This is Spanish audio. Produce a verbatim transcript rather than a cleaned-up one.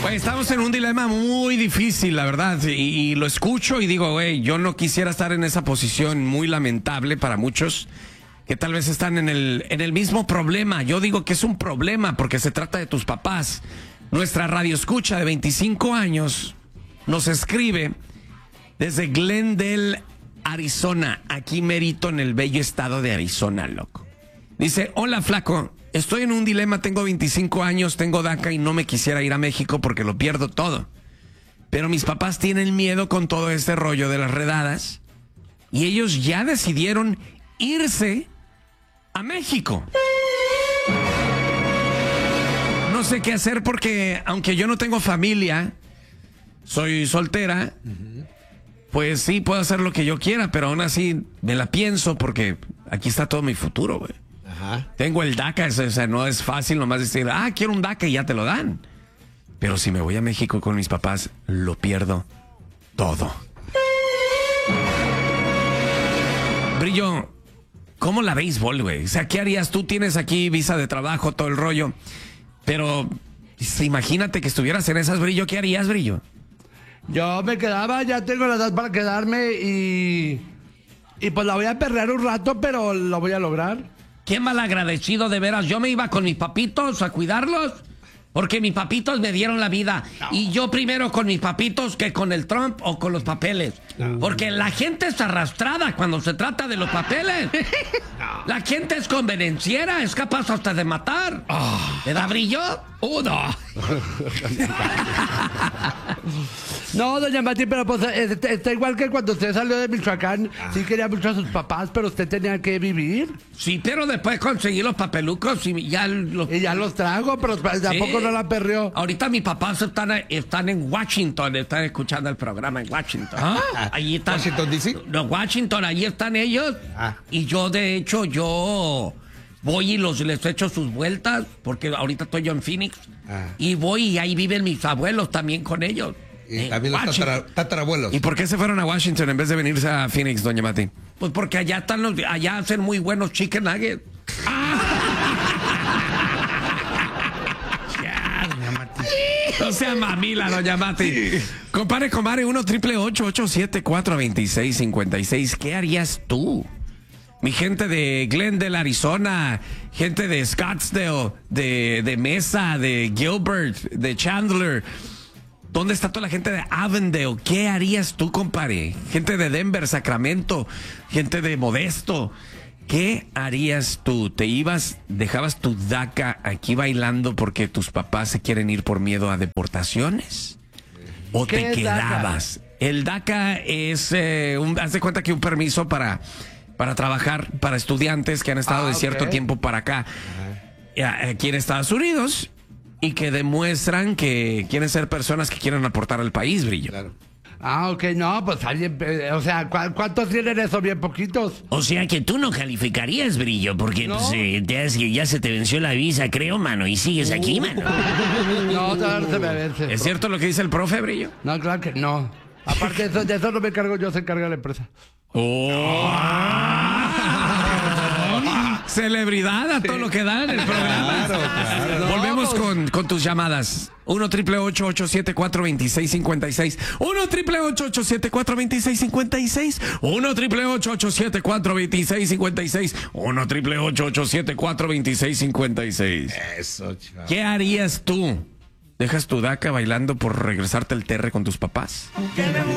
Oye, estamos en un dilema muy difícil, la verdad, y, y lo escucho y digo, güey, yo no quisiera estar en esa posición muy lamentable para muchos que tal vez están en el, en el mismo problema. Yo digo que es un problema porque se trata de tus papás. Nuestra radio escucha de veinticinco años nos escribe desde Glendale, Arizona, aquí merito en el bello estado de Arizona, loco. Dice, hola flaco, estoy en un dilema, tengo veinticinco años, tengo DACA y no me quisiera ir a México porque lo pierdo todo. Pero mis papás tienen miedo con todo este rollo de las redadas y ellos ya decidieron irse a México. No sé qué hacer porque aunque yo no tengo familia, soy soltera, uh-huh. Pues sí, puedo hacer lo que yo quiera, pero aún así me la pienso porque aquí está todo mi futuro, güey. Ajá. Tengo el DACA, o sea, no es fácil nomás decir, ah, quiero un DACA y ya te lo dan. Pero si me voy a México con mis papás, lo pierdo todo. Brillo, ¿cómo la béisbol, güey? O sea, ¿qué harías? Tú tienes aquí visa de trabajo, todo el rollo, pero imagínate que estuvieras en esas, Brillo, ¿qué harías, Brillo? Yo me quedaba, ya tengo la edad para quedarme y... Y pues la voy a perder un rato, pero lo voy a lograr. Qué malagradecido, de veras. Yo me iba con mis papitos a cuidarlos, porque mis papitos me dieron la vida. No. Y yo primero con mis papitos que con el Trump o con los papeles. No. Porque la gente es arrastrada cuando se trata de los papeles. No. La gente es convenenciera, es capaz hasta de matar. Oh. ¿Le da Brillo? Uno. No, doña Mati, pero pues está, está igual que cuando usted salió de Michoacán. Ah. Sí quería mucho a sus papás, pero usted tenía que vivir. Sí, pero después conseguí los papelucos y ya los... Y ya los trago, pero tampoco sí. No la perrió. Ahorita mis papás están, están en Washington, están escuchando el programa en Washington. ¿Ah? Ahí están. ¿Washington D C? No, Washington, ahí están ellos. Ah. Y yo, de hecho, yo... Voy y los, les echo sus vueltas, porque ahorita estoy yo en Phoenix. Ah. Y voy y ahí viven mis abuelos también con ellos. Y eh, también los tatara, tatarabuelos. ¿Y por qué se fueron a Washington en vez de venirse a Phoenix, doña Mati? Pues porque allá están los, allá hacen muy buenos chicken nuggets. Ah. Ya, doña Mati. No sea mamila, doña Mati. Compare, compare, uno triple ocho, ocho siete cuatro, dos seis cinco seis. ¿Qué harías tú? Mi gente de Glendale, Arizona, gente de Scottsdale, de, de Mesa, de Gilbert, de Chandler. ¿Dónde está toda la gente de Avondale? ¿Qué harías tú, compadre? Gente de Denver, Sacramento, gente de Modesto. ¿Qué harías tú? ¿Te ibas, dejabas tu DACA aquí bailando porque tus papás se quieren ir por miedo a deportaciones? ¿O te quedabas? DACA? El DACA es, eh, un, haz de cuenta que un permiso para... para trabajar para estudiantes que han estado ah, de cierto okay. tiempo para acá, uh-huh. aquí en Estados Unidos, y que demuestran que quieren ser personas que quieren aportar al país, Brillo. Claro. Ah, ok, no, pues alguien, o sea, ¿cu ¿cuántos tienen eso? Bien poquitos. O sea que tú no calificarías, Brillo, porque ¿no? Pues, eh, te, ya se te venció la visa, creo, mano, y sigues uh. aquí, mano. No, no se me vence. ¿Es cierto lo que dice el profe, Brillo? No, claro que no. Aparte de eso, de eso no me encargo yo, se encarga la empresa. Oh. Celebridad a todo sí. Lo que da en el programa. Claro, claro. Volvemos con, con tus llamadas. uno triple ocho, ocho siete cuatro, dos seis cinco seis. uno triple ocho, ocho siete cuatro, dos seis cinco seis. uno triple ocho, ocho siete cuatro, dos seis cinco seis. uno triple ocho, ocho siete cuatro, dos seis cinco seis. Eso, chaval. ¿Qué harías tú? ¿Dejas tu DACA bailando por regresarte al T R con tus papás?